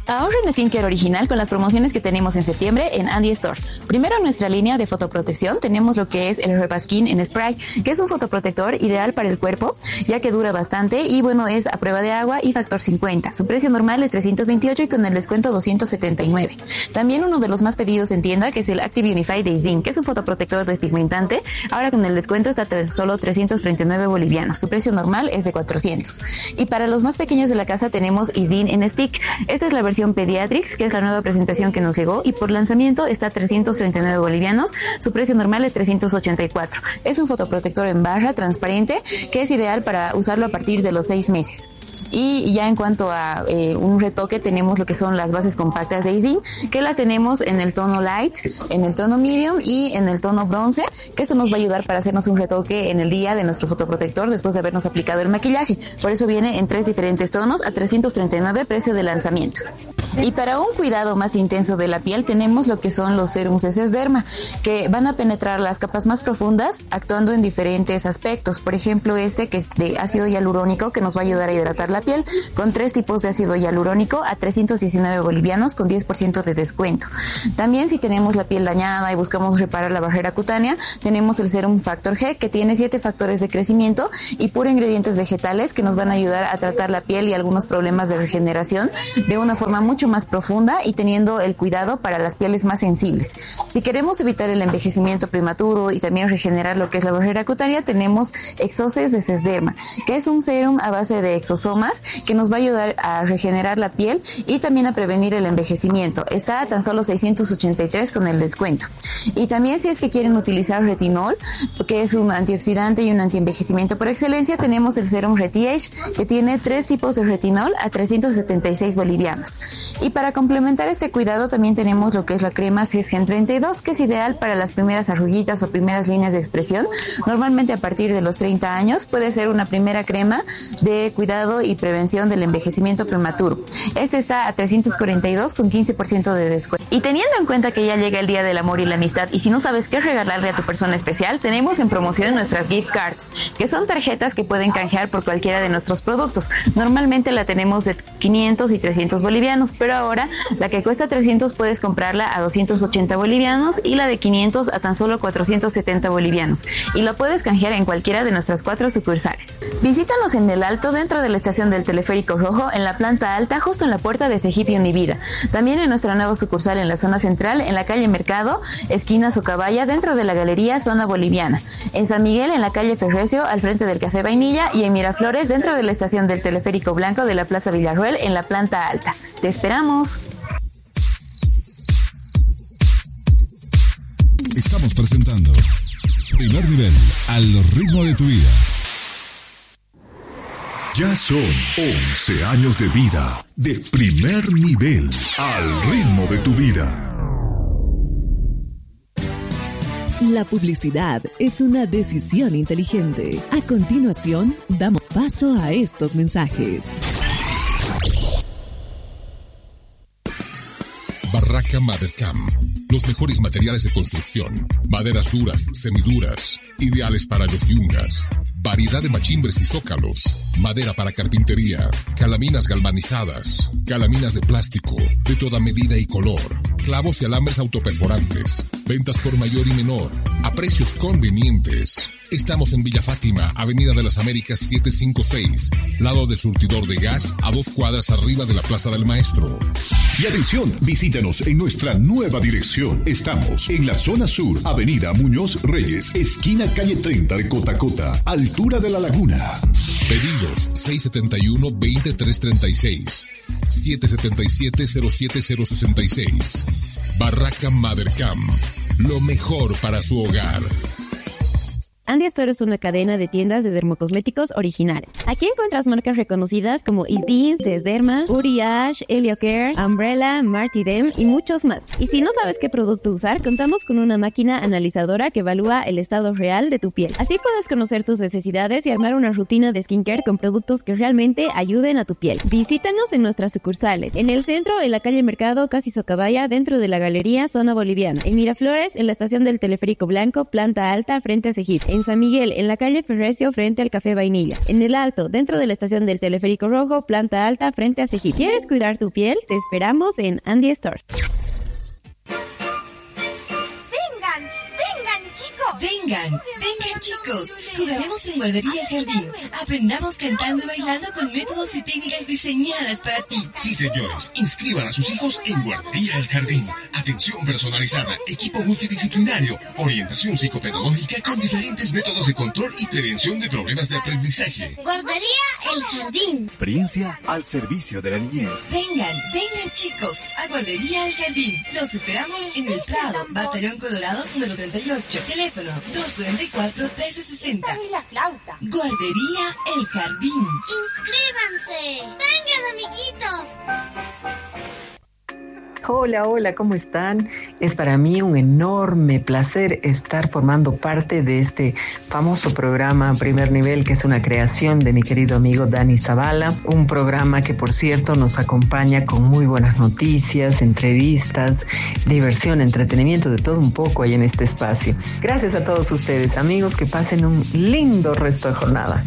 Ahorra en skincare original con las promociones que tenemos en septiembre en Andy Store. Primero en nuestra línea de fotoprotección tenemos lo que es el Herbaskin en spray, que es un fotoprotector ideal para el cuerpo, ya que dura bastante y bueno, es a prueba de agua y factor 50. Su precio normal es 328 y con el descuento 279. También uno de los más pedidos en tienda, que es el Active Unify de Izin, que es un fotoprotector despigmentante. Ahora con el descuento está solo 339 bolivianos. Su precio normal es de 400. Y para los más pequeños de la casa tenemos Izin en stick. Esta es la versión Pediatrics, que es la nueva presentación que nos llegó y por lanzamiento está 339 bolivianos. Su precio normal es 384. Es un fotoprotector en barra transparente que es ideal para usarlo a partir de los 6 meses. Y ya en cuanto a un retoque, tenemos lo que son las bases compactas de Izin, que las tenemos en el tono light, en el tono medium y en el tono bronce, que esto nos va a ayudar para hacernos un retoque en el día de nuestro fotoprotector después de habernos aplicado el maquillaje. Por eso viene en 3 diferentes tonos a 339 precio de lanzamiento. Y para un cuidado más intenso de la piel tenemos lo que son los serums de Sesderma, que van a penetrar las capas más profundas actuando en diferentes aspectos. Por ejemplo, este que es de ácido hialurónico, que nos va a ayudar a hidratar la piel con 3 tipos de ácido hialurónico a 319 bolivianos con 10% de descuento. También si tenemos la piel dañada y buscamos reparar la barrera cutánea, tenemos el Serum Factor G, que tiene 7 factores de crecimiento y puro ingredientes vegetales que nos van a ayudar a tratar la piel y algunos problemas de regeneración de una forma mucho más profunda y teniendo el cuidado para las pieles más sensibles. Si queremos evitar el envejecimiento prematuro y también regenerar lo que es la barrera cutánea, tenemos Exoses de Sesderma, que es un serum a base de exosomas que nos va a ayudar a regenerar la piel y también a prevenir el envejecimiento. Está a tan solo 683 con el descuento. Y también si es que quieren utilizar retinol, que es un antioxidante y un antienvejecimiento por excelencia, tenemos el Serum Reti-Age, que tiene 3 tipos de retinol a 376 bolivianos. Y para complementar este cuidado también tenemos lo que es la crema Sesgen 32, que es ideal para las primeras arruguitas o primeras líneas de expresión. Normalmente a partir de los 30 años puede ser una primera crema de cuidado y prevención del envejecimiento prematuro. Este está a 342 con 15% de descuento. Y teniendo en cuenta que ya llega el Día del Amor y la Amistad y si no sabes qué regalarle a tu persona especial, tenemos en promoción nuestras gift cards, que son tarjetas que pueden canjear por cualquiera de nuestros productos. Normalmente la tenemos de 500 y 300 bolivianos, pero ahora la que cuesta 300 puedes comprarla a 280 bolivianos y la de 500 a tan solo 470 bolivianos. Y la puedes canjear en cualquiera de nuestras 4 sucursales. Visítanos en El Alto, dentro de la estación del Teleférico Rojo, en la planta alta, justo en la puerta de Cejip y Univida. También en nuestra nueva sucursal en la zona central, en la calle Mercado, esquina Socabaya, dentro de la galería Zona Boliviana. En San Miguel, en la calle Ferrecio, al frente del Café Vainilla, y en Miraflores, dentro de la estación del Teleférico Blanco de la Plaza Villarroel, en la planta alta. ¡Te esperamos! Estamos presentando Primer Nivel, al ritmo de tu vida. Ya son 11 años de vida de Primer Nivel, al ritmo de tu vida. La publicidad es una decisión inteligente. A continuación, damos paso a estos mensajes. Barraca Madercam. Los mejores materiales de construcción. Maderas duras, semiduras, ideales para los yungas. Variedad de machimbres y zócalos. Madera para carpintería. Calaminas galvanizadas. Calaminas de plástico, de toda medida y color. Clavos y alambres autoperforantes. Ventas por mayor y menor. A precios convenientes. Estamos en Villa Fátima, Avenida de las Américas 756. Lado del surtidor de gas, a 2 cuadras arriba de la Plaza del Maestro. Y atención, visítanos en nuestra nueva dirección. Estamos en la zona sur, Avenida Muñoz Reyes, esquina calle 30 de Cotacota, altura de la laguna. Pedidos 671-20336, 777-07066. Barraca Madercam, lo mejor para su hogar. Andy Store es una cadena de tiendas de dermocosméticos originales. Aquí encuentras marcas reconocidas como Izin, Sesderma, Uriage, Heliocare, Umbrella, Martidem y muchos más. Y si no sabes qué producto usar, contamos con una máquina analizadora que evalúa el estado real de tu piel. Así puedes conocer tus necesidades y armar una rutina de skincare con productos que realmente ayuden a tu piel. Visítanos en nuestras sucursales. En el centro, en la calle Mercado, casi Socabaya, dentro de la galería Zona Boliviana. En Miraflores, en la estación del Teleférico Blanco, planta alta, frente a Cejip. En en San Miguel, en la calle Ferrecio, frente al Café Vainilla. En El Alto, dentro de la estación del Teleférico Rojo, planta alta, frente a Cejit. ¿Quieres cuidar tu piel? Te esperamos en Andy Store. Vengan chicos, jugaremos en Guardería El Jardín. Aprendamos cantando y bailando con métodos y técnicas diseñadas para ti. Sí, señores, inscriban a sus hijos en Guardería El Jardín. Atención personalizada, equipo multidisciplinario, orientación psicopedagógica con diferentes métodos de control y prevención de problemas de aprendizaje. Guardería El Jardín. Experiencia al servicio de la niñez. Vengan chicos, a Guardería El Jardín. Los esperamos en El Prado, Batallón Colorados número 38. Teléfono 244-1360. Guardería El Jardín. ¡Inscríbanse! ¡Vengan, amiguitos! Hola, ¿cómo están? Es para mí un enorme placer estar formando parte de este famoso programa Primer Nivel, que es una creación de mi querido amigo Dani Zavala, un programa que, por cierto, nos acompaña con muy buenas noticias, entrevistas, diversión, entretenimiento, de todo un poco ahí en este espacio. Gracias a todos ustedes, amigos, que pasen un lindo resto de jornada.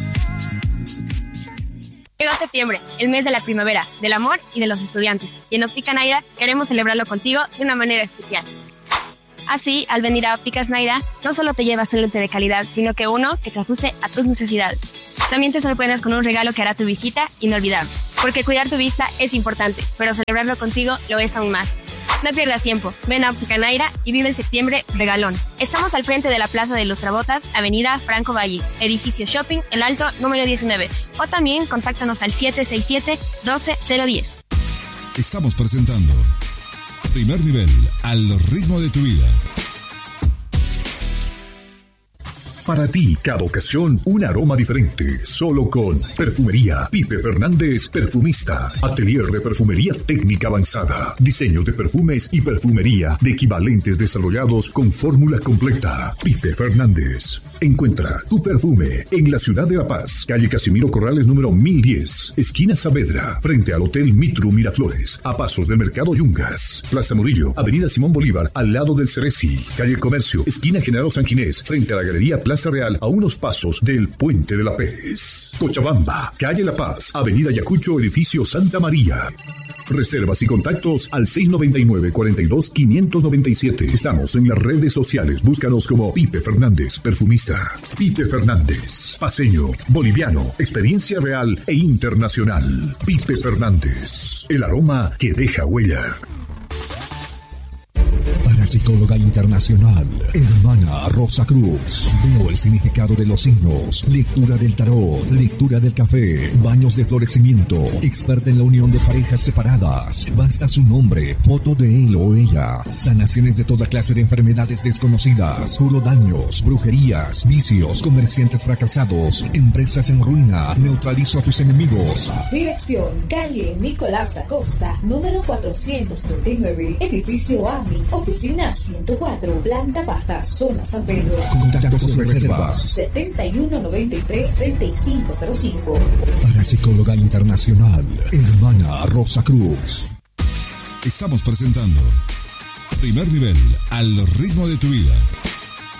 Llegó septiembre, el mes de la primavera, del amor y de los estudiantes. Y en Óptica Naira queremos celebrarlo contigo de una manera especial. Así, al venir a Ópticas Naira, no solo te llevas un lente de calidad, sino que uno que se ajuste a tus necesidades. También te sorprendes con un regalo que hará tu visita inolvidable. Porque cuidar tu vista es importante, pero celebrarlo contigo lo es aún más. No pierdas tiempo, ven a Óptica Naira y vive el septiembre regalón. Estamos al frente de la Plaza de Lustrabotas, Avenida Franco Valle, edificio Shopping, El Alto, número 19. O también contáctanos al 767-12010. Estamos presentando Primer Nivel, al ritmo de tu vida. Para ti, cada ocasión, un aroma diferente. Solo con Perfumería Pipe Fernández, perfumista. Atelier de perfumería técnica avanzada. Diseños de perfumes y perfumería de equivalentes desarrollados con fórmula completa. Pipe Fernández. Encuentra tu perfume en la ciudad de La Paz. Calle Casimiro Corrales número 1010. Esquina Saavedra. Frente al Hotel Mitru Miraflores. A pasos del Mercado Yungas. Plaza Murillo. Avenida Simón Bolívar. Al lado del Ceresi. Calle Comercio. Esquina General San Ginés. Frente a la Galería Plaza Real, a unos pasos del Puente de la Pérez. Cochabamba, calle La Paz, avenida Ayacucho, edificio Santa María. Reservas y contactos al 699-42-597. Estamos en las redes sociales. Búscanos como Pipe Fernández, perfumista. Pipe Fernández, paseño, boliviano, experiencia real e internacional. Pipe Fernández, el aroma que deja huella. Parapsicóloga internacional, hermana Rosa Cruz. Veo el significado de los signos, lectura del tarot, lectura del café, baños de florecimiento, experta en la unión de parejas separadas. Basta su nombre, foto de él o ella. Sanaciones de toda clase de enfermedades desconocidas, juro daños, brujerías, vicios, comerciantes fracasados, empresas en ruina. Neutralizo a tus enemigos. Dirección, calle Nicolás Acosta, número 439, edificio AMI, oficina 104, planta baja, zona San Pedro. Contactos y reservas 7193-3505. Parapsicóloga internacional, hermana Rosa Cruz. Estamos presentando Primer Nivel, al ritmo de tu vida.